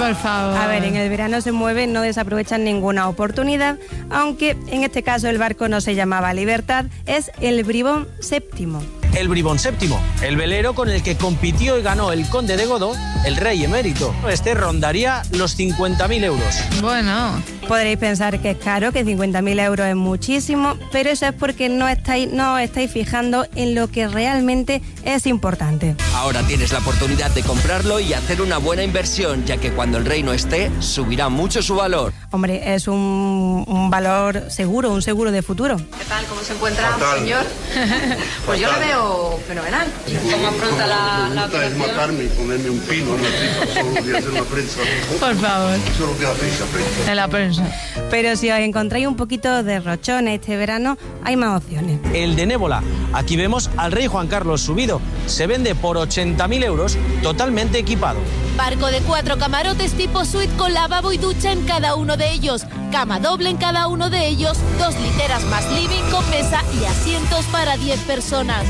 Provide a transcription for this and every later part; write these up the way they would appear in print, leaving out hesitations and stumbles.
por favor. A ver, en el verano se mueven, no desaprovechan ninguna oportunidad, aunque en este caso el barco no se llamaba Libertad, es el Bribón VII. El Bribón VII, el velero con el que compitió y ganó el conde de Godó, el rey emérito. Este rondaría los 50.000 euros. Bueno. Podréis pensar que es caro, que 50.000 euros es muchísimo, pero eso es porque no estáis fijando en lo que realmente es importante. Ahora tienes la oportunidad de comprarlo y hacer una buena inversión, ya que cuando el rey no esté, subirá mucho su valor. Hombre, es un valor seguro, un seguro de futuro. ¿Qué tal? ¿Cómo se encuentra, señor? Pues yo le veo fenomenal. ¿Cómo afronta la operación? Es matarme y ponerme un pino en la tripa. Solo voy a hacer una prensa. Por favor. Solo voy a hacer prensa. En la prensa. Pero si os encontráis un poquito de rochones este verano, hay más opciones. El de Nébola. Aquí vemos al rey Juan Carlos subido. Se vende por 80.000 euros, totalmente equipado. Barco de 4 camarotes tipo suite con lavabo y ducha en cada uno de ellos. Cama doble en cada uno de ellos. 2 literas más living con mesa y asientos para 10 personas.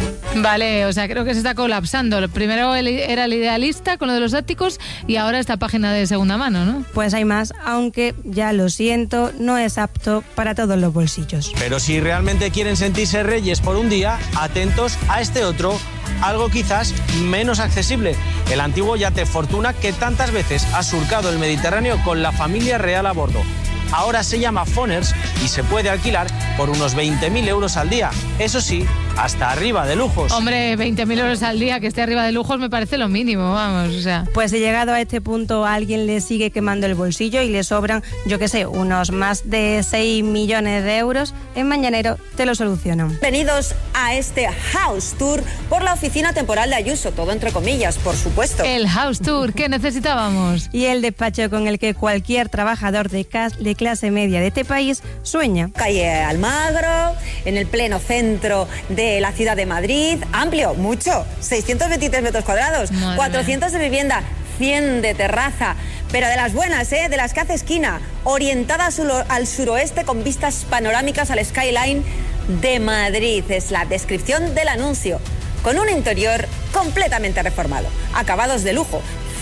Vale, o sea, creo que se está colapsando. Primero era el Idealista con lo de los áticos y ahora esta página de segunda mano, ¿no? Pues hay más, aunque ya lo siento, no es apto para todos los bolsillos. Pero si realmente quieren sentirse reyes por un día, atentos a este otro, algo quizás menos accesible. El antiguo yate Fortuna que tantas veces ha surcado el Mediterráneo con la familia real a bordo. Ahora se llama Foners y se puede alquilar por unos 20.000 euros al día. Eso sí, hasta arriba de lujos. Hombre, 20.000 euros al día que esté arriba de lujos me parece lo mínimo, vamos, o sea. Pues si llegado a este punto a alguien le sigue quemando el bolsillo y le sobran, yo qué sé, unos más de 6 millones de euros, en Mañanero te lo solucionan. Bienvenidos a este House Tour por la oficina temporal de Ayuso, todo entre comillas, por supuesto. El House Tour, ¿qué necesitábamos? Y el despacho con el que cualquier trabajador de clase media de este país sueña. Calle Almagro, en el pleno centro de la ciudad de Madrid, amplio, mucho, 623 metros cuadrados, 400 de vivienda, 100 de terraza, pero de las buenas, de las que hace esquina, orientada al suroeste con vistas panorámicas al skyline de Madrid. Es la descripción del anuncio, con un interior completamente reformado, acabados de lujo.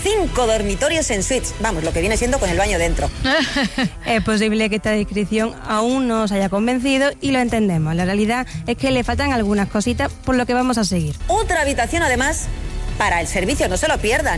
5 dormitorios en suites, vamos, lo que viene siendo con el baño dentro. Es posible que esta descripción aún no os haya convencido y lo entendemos. La realidad es que le faltan algunas cositas, por lo que vamos a seguir. Otra habitación además para el servicio, no se lo pierdan,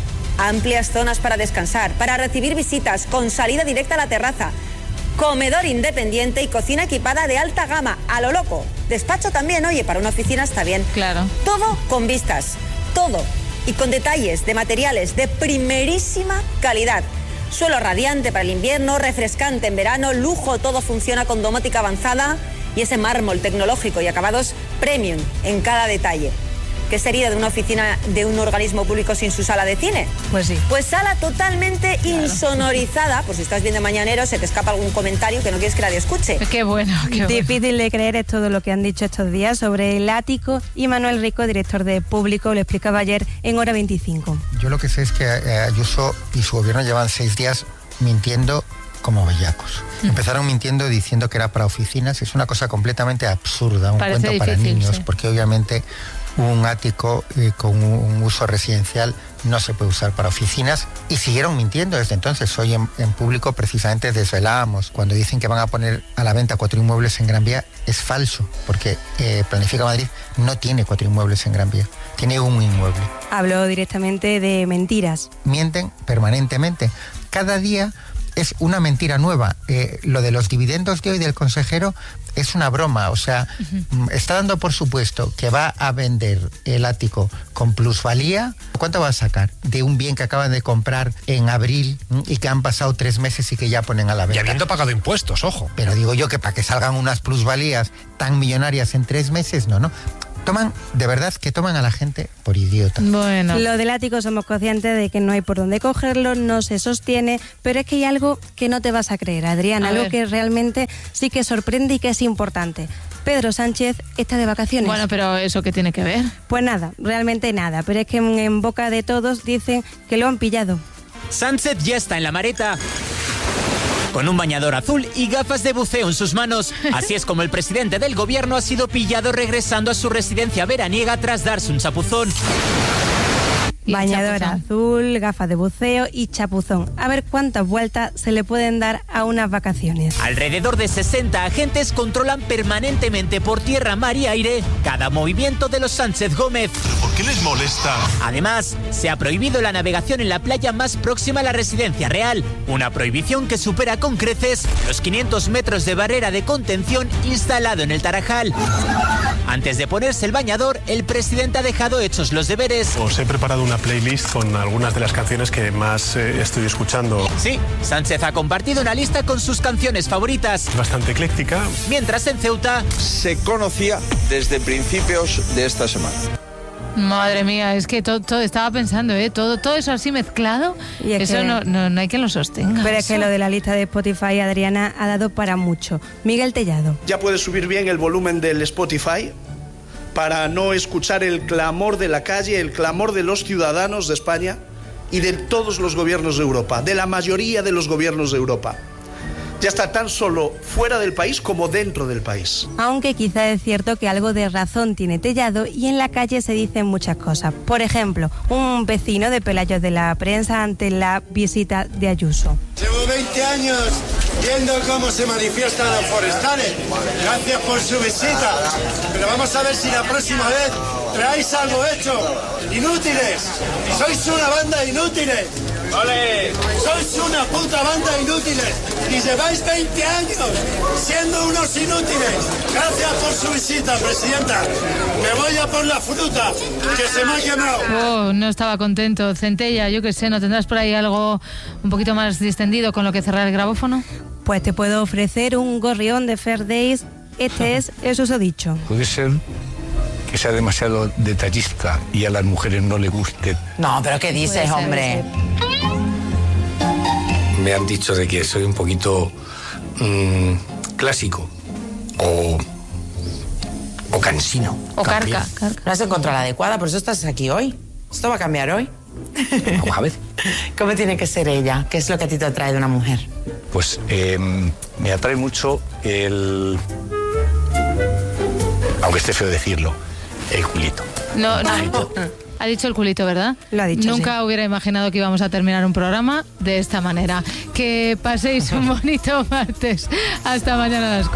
Amplias zonas para descansar, para recibir visitas, con salida directa a la terraza. Comedor independiente y cocina equipada de alta gama, a lo loco. Despacho también, oye, para una oficina está bien. Claro. Todo con vistas, todo. Y con detalles de materiales de primerísima calidad. Suelo radiante para el invierno, refrescante en verano, lujo, todo funciona con domótica avanzada y ese mármol tecnológico y acabados premium en cada detalle. ¿Qué sería de una oficina de un organismo público sin su sala de cine? Pues sí. Pues sala totalmente insonorizada, por si estás viendo Mañanero, se te escapa algún comentario que no quieres que nadie escuche. Qué bueno, qué bueno. Difícil de creer es todo lo que han dicho estos días sobre el ático y Manuel Rico, director de Público, lo explicaba ayer en Hora 25. Yo lo que sé es que Ayuso y su gobierno llevan 6 días mintiendo como bellacos. Empezaron mintiendo diciendo que era para oficinas. Es una cosa completamente absurda, un Parece cuento difícil, para niños, sí. Porque obviamente un ático con un uso residencial no se puede usar para oficinas y siguieron mintiendo desde entonces. Hoy en Público precisamente desvelábamos cuando dicen que van a poner a la venta 4 inmuebles en Gran Vía. Es falso, porque Planifica Madrid no tiene 4 inmuebles en Gran Vía, tiene un inmueble. Habló directamente de mentiras. Mienten permanentemente. Cada día es una mentira nueva. Lo de los dividendos de hoy del consejero es una broma, o sea, está dando por supuesto que va a vender el ático con plusvalía. ¿Cuánto va a sacar de un bien que acaban de comprar en abril y que han pasado 3 meses y que ya ponen a la venta? Y habiendo pagado impuestos, ojo. Pero digo yo que para que salgan unas plusvalías tan millonarias en 3 meses, no. De verdad que toman a la gente por idiota. Bueno. Lo del ático somos conscientes de que no hay por dónde cogerlo, no se sostiene, pero es que hay algo que no te vas a creer, Adrián, algo que realmente sí que sorprende y que es importante. Pedro Sánchez está de vacaciones. Bueno, pero ¿eso qué tiene que ver? Pues nada, realmente nada, pero es que en boca de todos dicen que lo han pillado. Sánchez ya está en la Mareta, con un bañador azul y gafas de buceo en sus manos. Así es como el presidente del gobierno ha sido pillado regresando a su residencia veraniega tras darse un chapuzón. Bañadora azul, gafas de buceo y chapuzón. A ver cuántas vueltas se le pueden dar a unas vacaciones. Alrededor de 60 agentes controlan permanentemente por tierra, mar y aire cada movimiento de los Sánchez Gómez. ¿Pero por qué les molesta? Además, se ha prohibido la navegación en la playa más próxima a la residencia real. Una prohibición que supera con creces los 500 metros de barrera de contención instalado en el Tarajal. Antes de ponerse el bañador, el presidente ha dejado hechos los deberes. Os he preparado una playlist con algunas de las canciones que más estoy escuchando. Sí, Sánchez ha compartido una lista con sus canciones favoritas. Bastante ecléctica. Mientras en Ceuta se conocía desde principios de esta semana. Madre mía, es que todo estaba pensando, todo eso así mezclado, y eso que no hay quien lo sostenga. Pero es que lo de la lista de Spotify, Adriana, ha dado para mucho. Miguel Tellado. Ya puedes subir bien el volumen del Spotify para no escuchar el clamor de la calle, el clamor de los ciudadanos de España y de todos los gobiernos de Europa, de la mayoría de los gobiernos de Europa. Ya está tan solo fuera del país como dentro del país. Aunque quizá es cierto que algo de razón tiene Tellado y en la calle se dicen muchas cosas. Por ejemplo, un vecino de Pelayos de la Prensa ante la visita de Ayuso. Llevo 20 años viendo cómo se manifiestan los forestales. Gracias por su visita. Pero vamos a ver si la próxima vez traéis algo hecho. Inútiles. Sois una banda de inútiles. ¡Ole! Sois una puta banda de inútiles. Y lleváis 20 años siendo unos inútiles. Gracias por su visita, presidenta. Me voy a por la fruta, que se me ha quemado. Oh, no estaba contento. Centella, yo qué sé, ¿no tendrás por ahí algo un poquito más distendido con lo que cerrar el grabófono? Pues te puedo ofrecer un gorrión de Fair Days. Este es el susodicho. Puede ser que sea demasiado detallista y a las mujeres no le guste. No, pero ¿qué dices, hombre? Me han dicho de que soy un poquito clásico o cansino. O carca. No has encontrado la adecuada, por eso estás aquí hoy. Esto va a cambiar hoy. Vamos a ver. ¿Cómo tiene que ser ella? ¿Qué es lo que a ti te atrae de una mujer? Pues me atrae mucho el... Aunque esté feo decirlo, el culito. No. Ha dicho el culito, ¿verdad? Lo ha dicho. Nunca hubiera imaginado que íbamos a terminar un programa de esta manera. Que paséis un bonito martes. Hasta mañana a las 4.